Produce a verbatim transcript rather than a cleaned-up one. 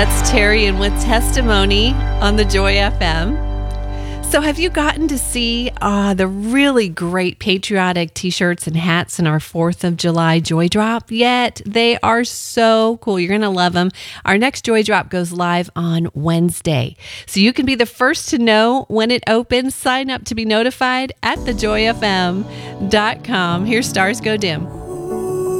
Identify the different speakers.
Speaker 1: That's Terry and with Testimony on the Joy F M. So have you gotten to see uh, the really great patriotic t-shirts and hats in our fourth of July Joy Drop yet? They are so cool. You're going to love them. Our next Joy Drop goes live on Wednesday. So you can be the first to know when it opens. Sign up to be notified at the joy f m dot com. Here's Stars Go Dim.